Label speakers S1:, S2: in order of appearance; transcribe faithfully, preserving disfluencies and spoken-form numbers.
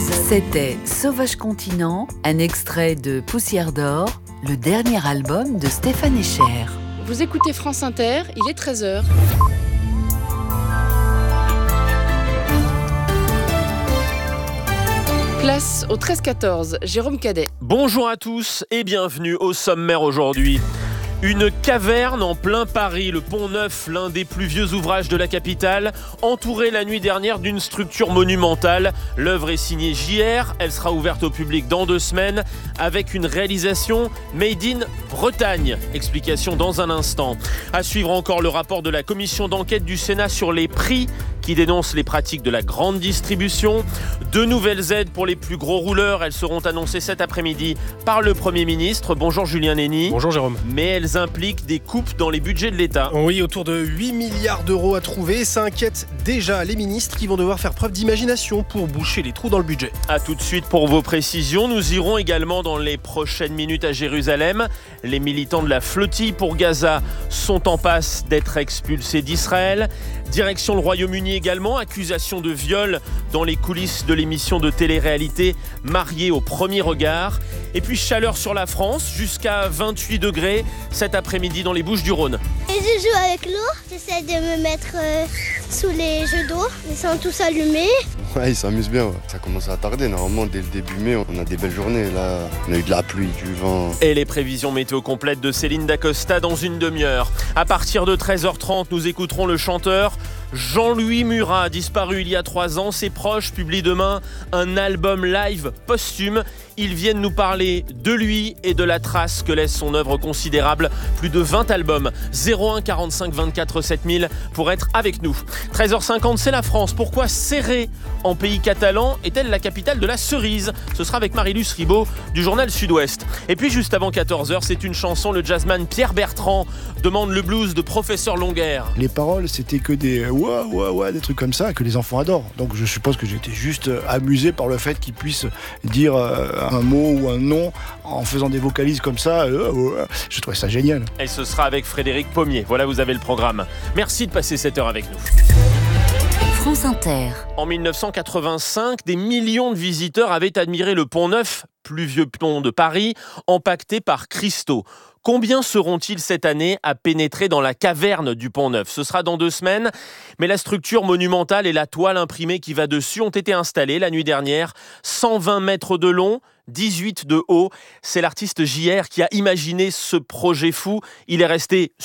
S1: C'était Sauvage Continent, un extrait de Poussière d'or, le dernier album de Stéphane Escher.
S2: Vous écoutez France Inter, il est treize heures. Place au treize quatorze, Jérôme Cadet.
S3: Bonjour à tous et bienvenue au sommaire aujourd'hui. Une caverne en plein Paris, le Pont-Neuf, l'un des plus vieux ouvrages de la capitale, entouré la nuit dernière d'une structure monumentale. L'œuvre est signée J R, elle sera ouverte au public dans deux semaines avec une réalisation made in Bretagne. Explication dans un instant. À suivre encore le rapport de la commission d'enquête du Sénat sur les prix qui dénonce les pratiques de la grande distribution. Deux nouvelles aides pour les plus gros rouleurs, elles seront annoncées cet après-midi par le Premier ministre. Bonjour Julien Néni.
S4: Bonjour Jérôme.
S3: Mais elles impliquent des coupes dans les budgets de l'État.
S4: Oui, autour de huit milliards d'euros à trouver. Ça inquiète déjà les ministres qui vont devoir faire preuve d'imagination pour boucher les trous dans le budget.
S3: A tout de suite pour vos précisions. Nous irons également dans les prochaines minutes à Jérusalem. Les militants de la flottille pour Gaza sont en passe d'être expulsés d'Israël. Direction le Royaume-Uni également, accusation de viol dans les coulisses de l'émission de télé-réalité Mariés au premier regard. Et puis chaleur sur la France, jusqu'à vingt-huit degrés cet après-midi dans les Bouches-du-Rhône.
S5: Et je joue avec l'eau, j'essaie de me mettre euh, sous les jeux d'eau, ils sont tous allumés.
S6: Ouais, ils s'amusent bien, ouais. Ça commence à tarder, normalement dès le début mai, on a des belles journées, là on a eu de la pluie, du vent.
S3: Et les prévisions météo complètes de Céline Dacosta dans une demi-heure. À partir de treize heures trente, nous écouterons le chanteur Jean-Louis Murat, disparu il y a trois ans. Ses proches publient demain un album live posthume. Ils viennent nous parler de lui et de la trace que laisse son œuvre considérable. Plus de vingt albums. zéro un quarante-cinq vingt-quatre sept mille pour être avec nous. treize heures cinquante, c'est la France. Pourquoi Serré en pays catalan est-elle la capitale de la cerise? Ce sera avec Marie-Luce Ribaud du journal Sud-Ouest. Et puis juste avant quatorze heures, c'est une chanson. Le jazzman Pierre Bertrand demande le blues de Professeur Longuerre.
S7: Les paroles, c'était que des ouah, ouah, ouah, des trucs comme ça que les enfants adorent. Donc je suppose que j'étais juste amusé par le fait qu'ils puissent dire un mot ou un nom en faisant des vocalises comme ça. Je trouvais ça génial.
S3: Et ce sera avec Frédéric Pommier. Voilà, vous avez le programme. Merci de passer cette heure avec nous.
S1: France Inter.
S3: En dix-neuf cent quatre-vingt-cinq, des millions de visiteurs avaient admiré le Pont-Neuf, plus vieux pont de Paris, empaqueté par cristaux. Combien seront-ils cette année à pénétrer dans la caverne du Pont-Neuf? Ce sera dans deux semaines, mais la structure monumentale et la toile imprimée qui va dessus ont été installées la nuit dernière. cent vingt mètres de long, dix-huit de haut. C'est l'artiste J R qui a imaginé ce projet fou. Il est resté